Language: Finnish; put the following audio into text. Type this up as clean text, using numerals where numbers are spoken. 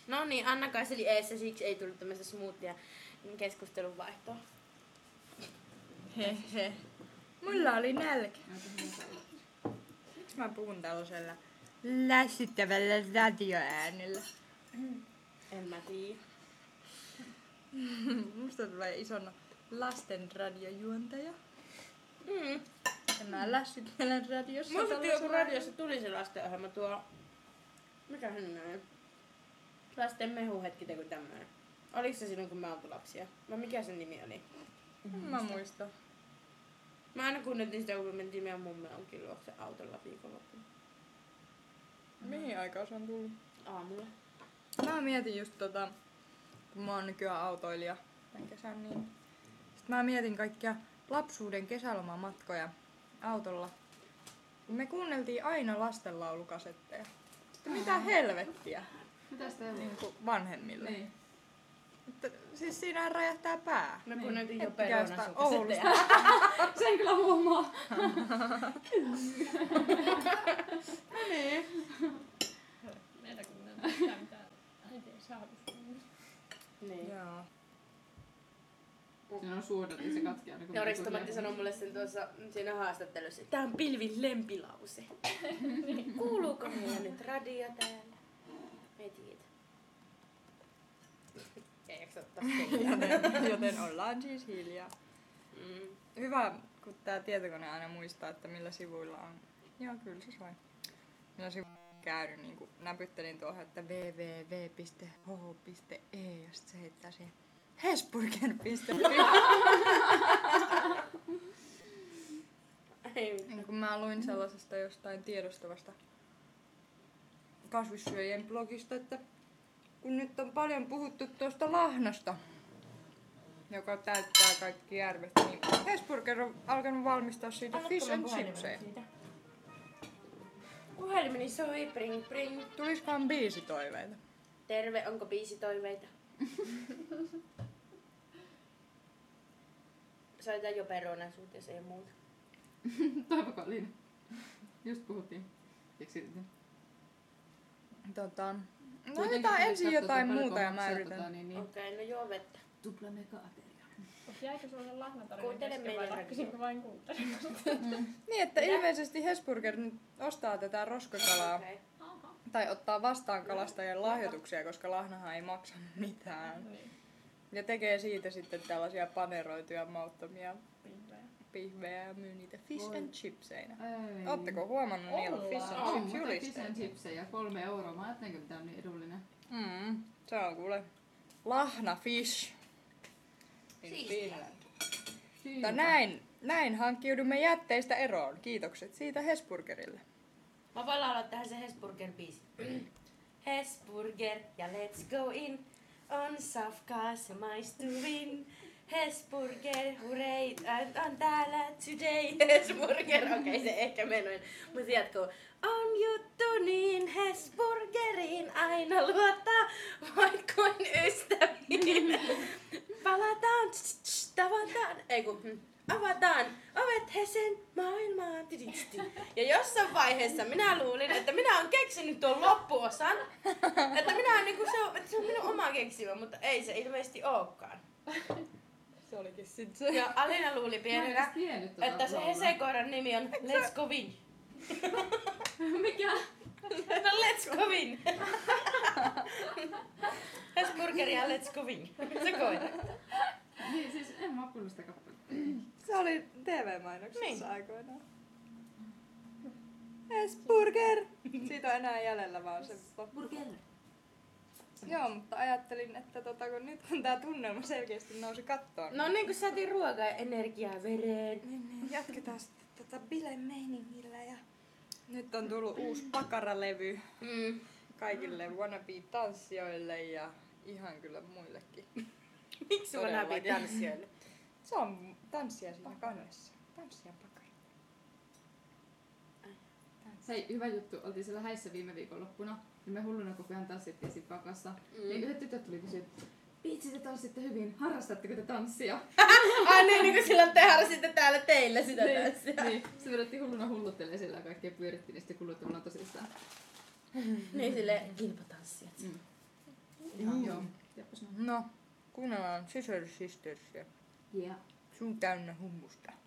No niin, Anna kaiseli eessä, siksi ei tullut tämmöistä smoothia keskustelun vaihtoa. Hehe. Mulla oli nälkä. Miksi mä puhun tällaisella lässyttävällä radioäänellä? En mä tiedä. Musta tulee ison lastenradiojuontaja. Mm. Ja mä lässyttelen radiossa. Muistatko joku radiossa tuli se lastenohjelma tuo... Mikä se nimi on? Lasten mehuhetki tai joku tämmönen. Oliko se silloin kun me oltu lapsia? Vai mikä sen nimi oli? Mä muistan. Mä aina kuunneltiin sitä, kun me mentiin meidän mummelonkin luokse autolla viikonloppuna. Mihin aikaan se on tullut? Aamulla. Mä mietin just kun mä oon nykyään autoilija tän kesän, niin... Sit mä mietin kaikkia lapsuuden kesälomamatkoja autolla. Me kuunneltiin aina lastenlaulukasetteja. Sitten mitä helvettiä? Mitä sitä oli? Niin kuin vanhemmille. Niin. Että, siis siinä räjähtää pää. Me kuunneltiin jo Hetki käy sitä perunaisukasetteja. Sen kyllä huomaa. No niin. Meitä kuunnellaan sitä, mitä äiti ei saatu. Niin. Joo. Siinä on suodatin se katki aina. Ja Risto-Matti sanoi mulle sen tuossa siinä haastattelussa, että tää on Pilvin lempilause. Kuuluuko meillä nyt radio täällä? Ei tiedä. Ei jaksa ottaa Joten ollaan siis hiljaa. Mm. Hyvä, kun tää tietokone aina muistaa, että millä sivuilla on. Joo, kyllä se sai. Millä sivuilla on käynyt, niin kun näpyttelin tuohon, että www.ho.e ja sit se heittää siihen hesburger.fi. Niin kun mä luin sellaisesta jostain tiedostavasta kasvissyöjien blogista, että kun nyt on paljon puhuttu tuosta lahnasta, joka täyttää kaikki järvet, niin Hesburger on alkanut valmistaa siitä fish and chipsejä. Puhelimeni soi, pring pring. Tulisikohan biisitoiveita? Terve, onko biisitoiveita? Soitan jo perunaisuut, jos ei muuta. Toivo Kalliina. Just puhuttiin. Keksittiin. No otetaan ensin jotain muuta ja mä yritän. Niin. Okei, no joo vettä. Tupla mega-ateria. Jäikö sulle lahnatarina Kuuntele kesken meidän vai lakkasinko vain kuuntelemaan? Niin, että ilmeisesti Hesburger nyt ostaa tätä roskakalaa. Okei. Aha. Tai ottaa vastaan kalastajien lahjoituksia, koska lahnahan ei maksa mitään. Niin, Ja tekee siitä sitten tällaisia paneroituja mauttomia pihvejä. pihvejä ja myy niitä fish Voi. and chipseinä. Ei. Ootteko huomannut, niillä on fish and On, chips mutta fish julisteet? and chipsejä, 3 euroa. Mä ajattelinko, mitä on niin edullinen. Se on kuule lahna fish in Siistiä. Finland. Mutta näin hankkiudumme jätteistä eroon. Kiitokset siitä Hesburgerille. Mä voin laulaa tähän se Hesburger-biisi. Hesburger ja let's go in. On safkaa se maistuvin. Hesburger, hurray, on täällä today. Hesburger, okei se ehkä menoin. Mutta jatkuu. On juttu niin Hesburgeriin aina luottaa, voit kuin ystäviin. Palataan, tavataan, ei kun avataan ovet Hesen maailmaan. Ja jossain vaiheessa minä luulin, että minä olen keksinyt tuon loppuosan. Että minä niinku se on minun oma keksimä, mutta ei se ilmeisesti olekaan. Se olikin sit se. Ja Alina luuli pienenä, Mä en edes tiennyt tota että se laulaa. Hesekoiran nimi on Let's Go Win. Mikä? No Let's Go Win. Hesburger ja Let's Go Win. Se koira. Niin, siis en mä oo kuullut sitä kappaletta. Se oli TV-mainoksessa Niin. aikoinaan. Hesburger! Siitä on enää jäljellä vaan se Burger. Joo, mutta ajattelin, että kun tää tunnelma selkeästi nousi kattoon. No niin kuin saatiin ruokaa ja energiaa vereen. Niin jatketaan sitten bilemeiningillä ja nyt on tullut uusi pakaralevy kaikille wannabe-tanssijoille ja ihan kyllä muillekin. Miksi sulla Todellakin. näpii tanssijoille? Se on tanssia siinä kannessa. Tanssia pakari. Hei, hyvä juttu. Oltiin siellä häissä viime viikonloppuna. Ja me hulluna koko ajan tanssittiin siinä pakassa. Niin yhdet tytöt tuli kysyä, Piitsi, te tanssitte hyvin. Harrastatteko te tanssia? Ai niin kuin silloin te harrastitte täällä teillä sitä tanssia. Niin, se vedettiin hulluna hulluttelee sillä ja kaikkea pyörittiin. Ja sitten kuluttamalla tosissaan. Niin silleen kilpatanssijat. Joo. Jeppäs no. No, kuunnellaan Scissor Sistersia. Yeah. Suu täynnä hummusta.